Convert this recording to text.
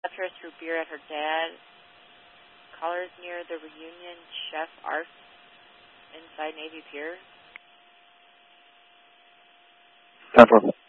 Left her through beer at her dad. Callers near the Reunion Chef Arts inside Navy Pier. 10-4.